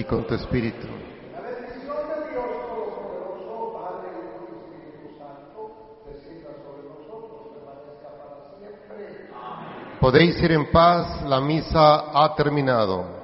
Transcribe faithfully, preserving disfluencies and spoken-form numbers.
y con tu espíritu. La bendición de Dios Todopoderoso, Padre, Hijo y Espíritu Santo, descienda sobre nosotros, permanezca para siempre. Podéis ir en paz, la misa ha terminado.